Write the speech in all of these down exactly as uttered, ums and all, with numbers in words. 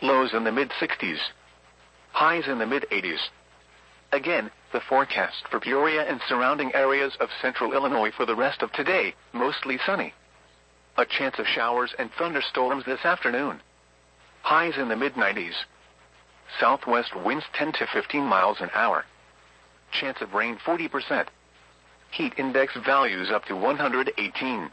Lows in the mid sixties. Highs in the mid eighties. Again, the forecast for Peoria and surrounding areas of central Illinois for the rest of today, mostly sunny. A chance of showers and thunderstorms this afternoon. Highs in the mid nineties. Southwest winds ten to fifteen miles an hour. Chance of rain forty percent. Heat index values up to one hundred eighteen.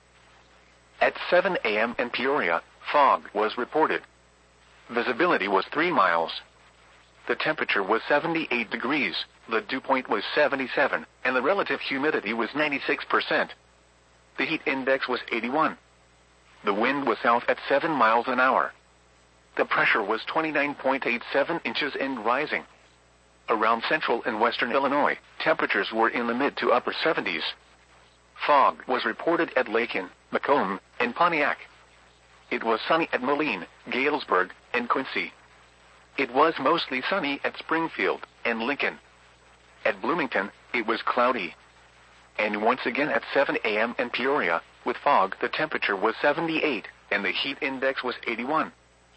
At seven a m in Peoria, fog was reported. Visibility was three miles. The temperature was seventy-eight degrees, the dew point was seventy-seven, and the relative humidity was ninety-six percent. The heat index was eighty-one. The wind was south at seven miles an hour. The pressure was twenty-nine point eight seven inches and rising. Around central and western Illinois, temperatures were in the mid to upper seventies. Fog was reported at Lakin, Macomb, and Pontiac. It was sunny at Moline, Galesburg, and Quincy. It was mostly sunny at Springfield and Lincoln. At Bloomington, it was cloudy. And once again at seven a m in Peoria, with fog, the temperature was seventy-eight, and the heat index was eighty-one.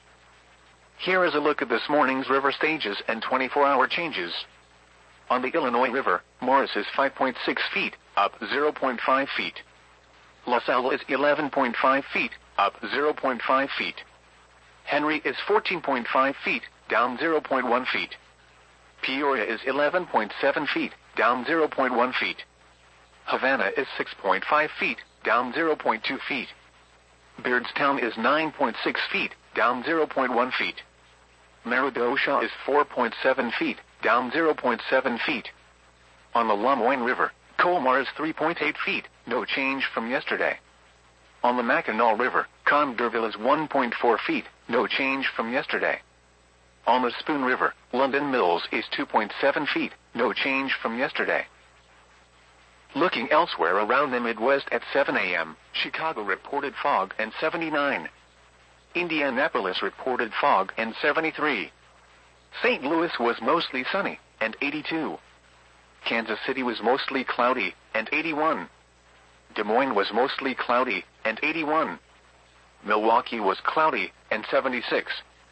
Here is a look at this morning's river stages and twenty-four hour changes. On the Illinois River, Morris is five point six feet, up zero point five feet. LaSalle is eleven point five feet, up zero point five feet. Henry is fourteen point five feet, down zero point one feet. Peoria is eleven point seven feet, down zero point one feet. Havana is six point five feet, down zero point two feet. Beardstown is nine point six feet, down zero point one feet. Meridosha is four point seven feet, down zero point seven feet. On the Lemoyne River, Colmar is three point eight feet, no change from yesterday. On the Mackinac River, Condorville is one point four feet, no change from yesterday. On the Spoon River, London Mills is two point seven feet, no change from yesterday. Looking elsewhere around the Midwest at seven a m, Chicago reported fog and seventy-nine. Indianapolis reported fog and seventy-three. Saint Louis was mostly sunny and eighty-two. Kansas City was mostly cloudy and eighty-one. Des Moines was mostly cloudy and eighty-one. Milwaukee was cloudy and seventy-six.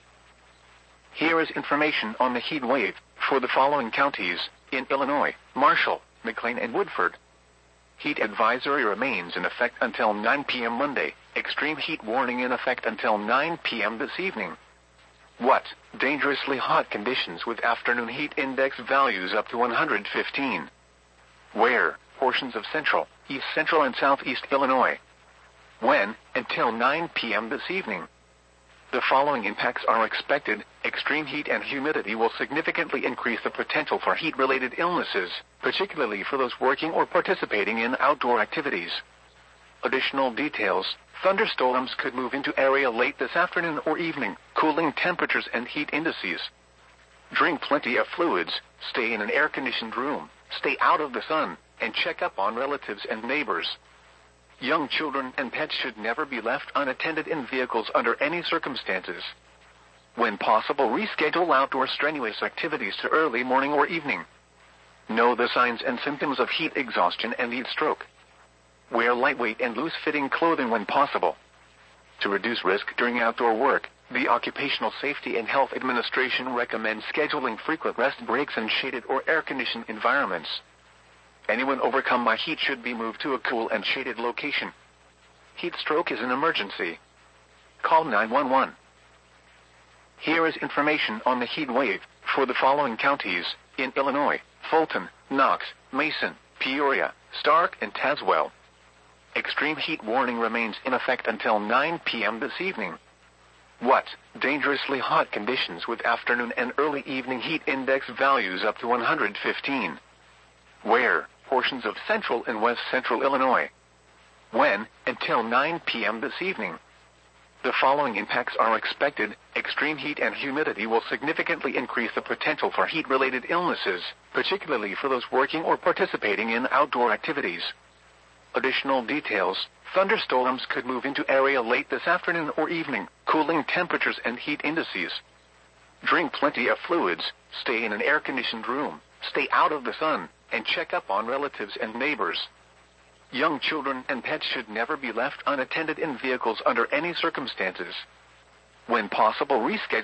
Here is information on the heat wave for the following counties in Illinois: Marshall, McLean, and Woodford. Heat advisory remains in effect until nine p m Monday. Extreme heat warning in effect until nine p m this evening. What? Dangerously hot conditions with afternoon heat index values up to one hundred fifteen. Where? Portions of central, east central, and southeast Illinois. When? Until nine p m this evening. The following impacts are expected. Extreme heat and humidity will significantly increase the potential for heat-related illnesses, particularly for those working or participating in outdoor activities. Additional details: thunderstorms could move into area late this afternoon or evening, cooling temperatures and heat indices. Drink plenty of fluids, stay in an air-conditioned room, stay out of the sun, and check up on relatives and neighbors. Young children and pets should never be left unattended in vehicles under any circumstances. When possible, reschedule outdoor strenuous activities to early morning or evening. Know the signs and symptoms of heat exhaustion and heat stroke. Wear lightweight and loose-fitting clothing when possible. To reduce risk during outdoor work, the Occupational Safety and Health Administration recommends scheduling frequent rest breaks in shaded or air-conditioned environments. Anyone overcome by heat should be moved to a cool and shaded location. Heat stroke is an emergency. Call nine one one. Here is information on the heat wave for the following counties in Illinois: Fulton, Knox, Mason, Peoria, Stark, and Tazewell. Extreme heat warning remains in effect until nine p m this evening. What? Dangerously hot conditions with afternoon and early evening heat index values up to one hundred fifteen. Where? Portions of central and west central Illinois. When? Until nine p m this evening. The following impacts are expected. Extreme heat and humidity will significantly increase the potential for heat-related illnesses, particularly for those working or participating in outdoor activities. Additional details: thunderstorms could move into area late this afternoon or evening, cooling temperatures and heat indices. Drink plenty of fluids, stay in an air-conditioned room, stay out of the sun, and check up on relatives and neighbors. Young children and pets should never be left unattended in vehicles under any circumstances. When possible, reschedule